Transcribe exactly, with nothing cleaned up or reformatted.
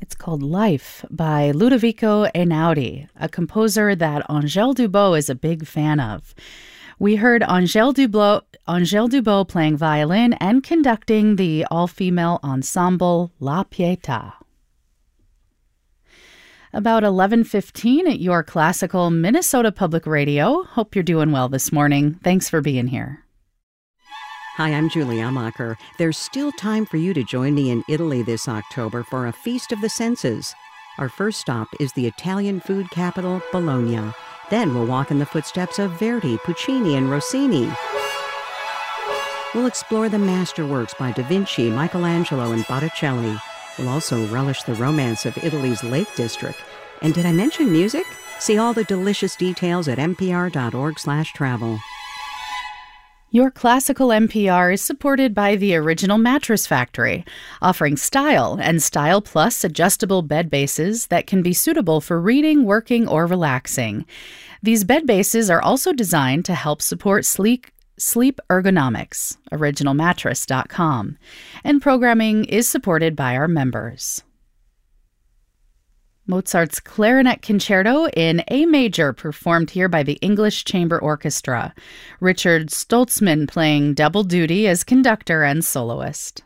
It's called Life by Ludovico Einaudi, a composer that Angèle Dubot is a big fan of. We heard Angèle Dubot, Angèle Dubot playing violin and conducting the all-female ensemble La Pietà. About eleven fifteen at your classical Minnesota Public Radio. Hope you're doing well this morning. Thanks for being here. Hi, I'm Julie Amacher. There's still time for you to join me in Italy this October for a Feast of the Senses. Our first stop is the Italian food capital, Bologna. Then we'll walk in the footsteps of Verdi, Puccini, and Rossini. We'll explore the masterworks by Da Vinci, Michelangelo, and Botticelli. We'll also relish the romance of Italy's Lake District. And did I mention music? See all the delicious details at npr.org slash travel. Your classical N P R is supported by the Original Mattress Factory, offering style and Style Plus adjustable bed bases that can be suitable for reading, working, or relaxing. These bed bases are also designed to help support sleek sleep ergonomics, original mattress dot com, and programming is supported by our members. Mozart's Clarinet Concerto in A Major, performed here by the English Chamber Orchestra. Richard Stoltzman playing double duty as conductor and soloist.